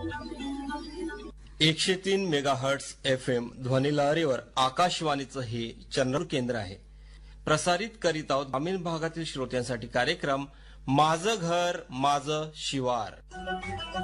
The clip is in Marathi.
103 मेगाहर्ट्ज FM ध्वनिलहरीवर आकाशवाणीचं हे चंद्रपूर केंद्र आहे. प्रसारित करीत आहोत ग्रामीण भागातील श्रोत्यांसाठी कार्यक्रम माझं घर माझं शिवार.